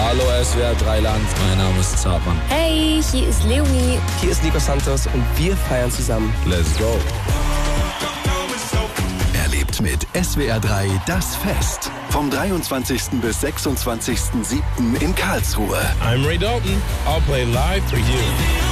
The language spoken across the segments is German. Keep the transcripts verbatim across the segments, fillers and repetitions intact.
Hallo S W R drei Land, mein Name ist Zapan. Hey, hier ist Leonie. Hier ist Nico Santos und wir feiern zusammen. Let's go. Erlebt mit S W R drei das Fest. Vom dreiundzwanzigsten bis sechsundzwanzigsten siebten in Karlsruhe. I'm Ray Dalton. I'll play live for you.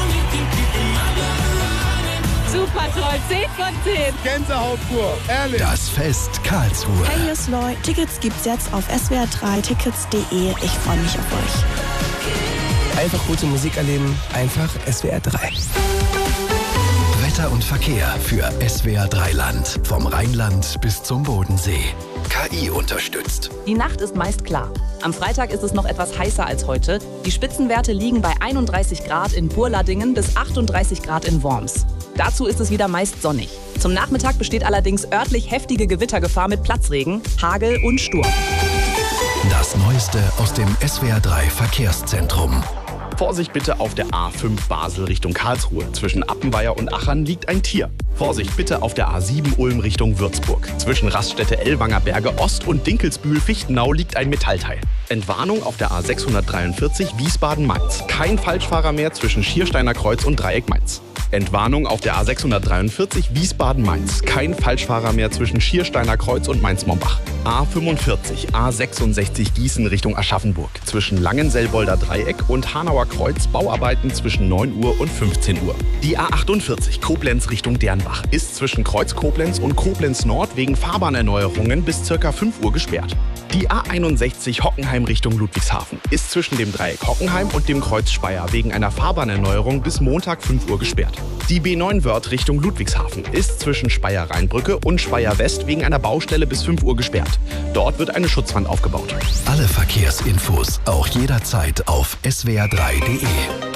Super toll, zehn von zehn. Gänsehaut pur, ehrlich. Das Fest Karlsruhe. Hey, hier ist Loy. Tickets gibt's jetzt auf S W R drei tickets punkt de. Ich freue mich auf euch. Einfach gute Musik erleben, einfach S W R drei. Wetter und Verkehr für S W R drei Land. Vom Rheinland bis zum Bodensee. K I unterstützt. Die Nacht ist meist klar. Am Freitag ist es noch etwas heißer als heute. Die Spitzenwerte liegen bei einunddreißig Grad in Burladingen bis achtunddreißig Grad in Worms. Dazu ist es wieder meist sonnig. Zum Nachmittag besteht allerdings örtlich heftige Gewittergefahr mit Platzregen, Hagel und Sturm. Das Neueste aus dem S W R drei Verkehrszentrum. Vorsicht bitte auf der A fünf Basel Richtung Karlsruhe. Zwischen Appenweier und Achern liegt ein Tier. Vorsicht bitte auf der A sieben Ulm Richtung Würzburg. Zwischen Raststätte Ellwanger Berge Ost und Dinkelsbühl-Fichtenau liegt ein Metallteil. Entwarnung auf der A sechshundertdreiundvierzig Wiesbaden-Mainz. Kein Falschfahrer mehr zwischen Schiersteiner Kreuz und Dreieck Mainz. Entwarnung auf der A sechshundertdreiundvierzig Wiesbaden-Mainz. Kein Falschfahrer mehr zwischen Schiersteiner Kreuz und Mainz-Mombach. A fünfundvierzig, A sechsundsechzig Gießen Richtung Aschaffenburg. Zwischen Langenselbolder Dreieck und Hanauer Kreuz Bauarbeiten zwischen neun Uhr und fünfzehn Uhr. Die A achtundvierzig Koblenz Richtung Dernbach ist zwischen Kreuz Koblenz und Koblenz Nord wegen Fahrbahnerneuerungen bis ca. fünf Uhr gesperrt. Die A einundsechzig Hockenheim Richtung Ludwigshafen ist zwischen dem Dreieck Hockenheim und dem Kreuz Speyer wegen einer Fahrbahnerneuerung bis Montag fünf Uhr gesperrt. Die B neun Wörth Richtung Ludwigshafen ist zwischen Speyer-Rheinbrücke und Speyer-West wegen einer Baustelle bis fünf Uhr gesperrt. Dort wird eine Schutzwand aufgebaut. Alle Verkehrsinfos auch jederzeit auf S W R drei punkt de.